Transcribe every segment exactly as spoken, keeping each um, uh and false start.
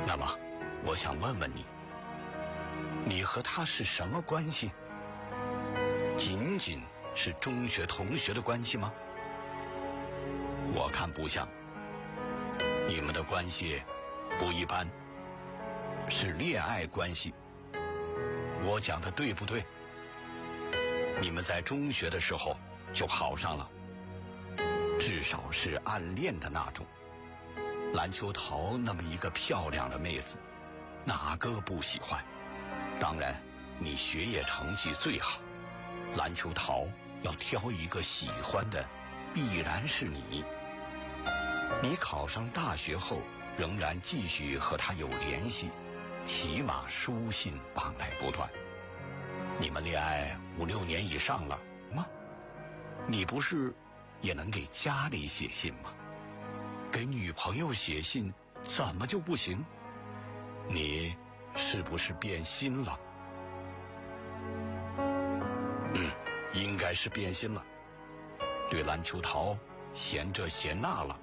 那么，我想问问你，你和他是什么关系？仅仅是中学同学的关系吗？我看不像，你们的关系不一般，是恋爱关系。我讲的对不对？你们在中学的时候就好上了，至少是暗恋的那种。蓝秋桃那么一个漂亮的妹子，哪个不喜欢？当然，你学业成绩最好，蓝秋桃要挑一个喜欢的，必然是你。你考上大学后，仍然继续和她有联系，起码书信往来不断。你们恋爱五六年以上了吗？你不是也能给家里写信吗？给女朋友写信怎么就不行？你是不是变心了？嗯，应该是变心了，对蓝秋桃嫌这嫌那了。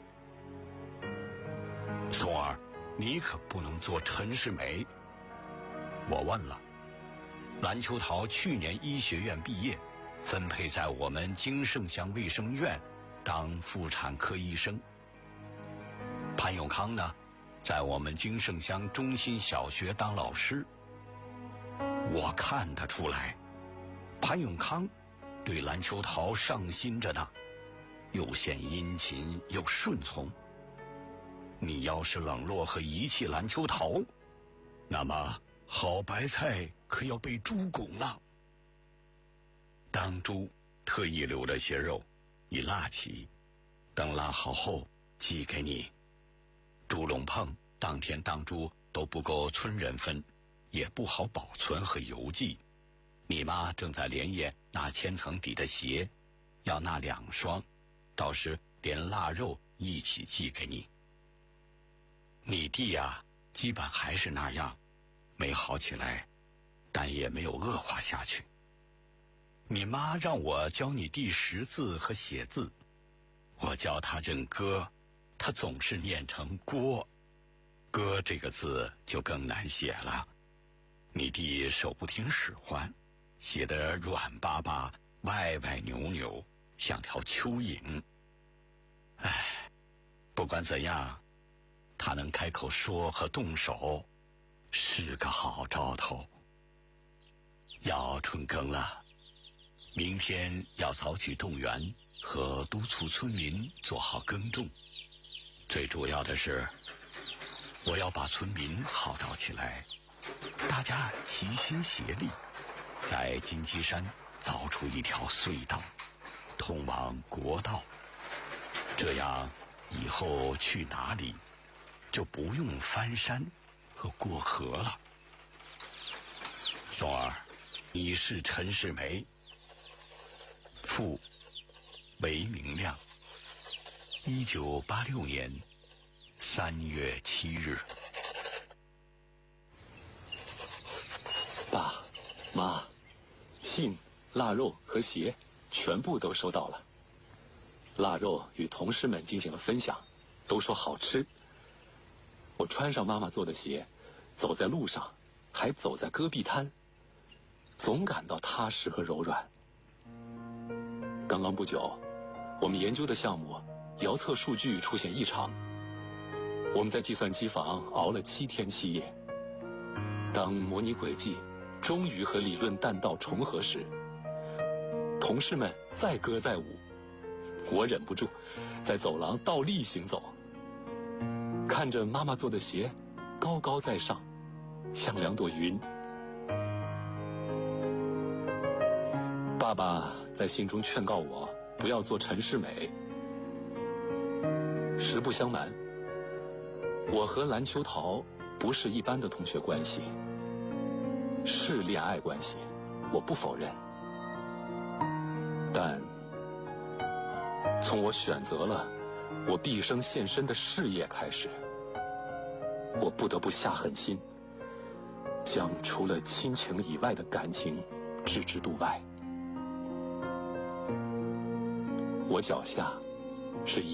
松儿，你可不能做陈世美。我问了，蓝秋桃去年医学院毕业，分配在我们金盛乡卫生院当妇产科医生。潘永康呢，在我们金盛乡中心小学当老师。我看得出来，潘永康对蓝秋桃上心着呢，又显殷勤又顺从。你要是冷落和遗弃蓝秋桃，那么好白菜可要被猪拱了。当猪特意留了些肉，以腊起，等腊好后寄给你。猪笼棚当天当猪都不够村人分，也不好保存和邮寄。你妈正在连夜拿千层底的鞋，要那两双，到时连腊肉一起寄给你。你弟呀，基本还是那样，没好起来，但也没有恶化下去。你妈让我教你弟识字和写字，我教他认歌，他总是念成郭，歌这个字就更难写了。你弟手不听使唤，写得软巴巴，歪歪扭扭，像条蚯蚓。唉，不管怎样，他能开口说和动手，是个好兆头。要春耕了，明天要早起动员和督促村民做好耕种。最主要的是，我要把村民号召起来，大家齐心协力，在金鸡山凿出一条隧道，通往国道。这样以后去哪里就不用翻山和过河了。松儿，你是陈世梅，父韦明亮，一九八六年三月七日。 爸妈，信、腊肉和鞋全部都收到了。腊肉与同事们进行了分享，都说好吃。我穿上妈妈做的鞋，走在路上，还走在戈壁滩，总感到踏实和柔软。刚刚不久，我们研究的项目遥测数据出现异常，我们在计算机房熬了七天七夜。当模拟轨迹终于和理论弹道重合时，同事们载歌载舞，我忍不住在走廊倒立行走，看着妈妈做的鞋高高在上，像两朵云。爸爸在信中劝告我不要做陈世美。实不相瞒，我和蓝秋桃不是一般的同学关系，是恋爱关系，我不否认。但从我选择了我毕生献身的事业开始，我不得不下狠心，将除了亲情以外的感情置之度外。我脚下是一